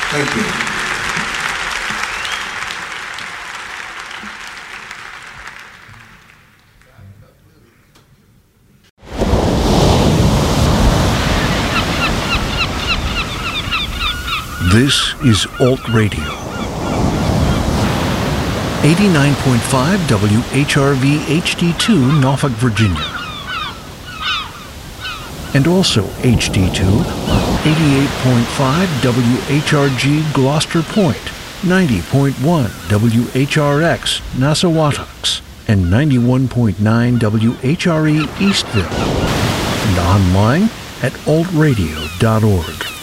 Thank you. This is Alt Radio. 89.5 WHRV HD2 Norfolk, Virginia. And also HD2 on 88.5 WHRG Gloucester Point, 90.1 WHRX Nassauatucks, and 91.9 WHRE Eastville. And online at altradio.org.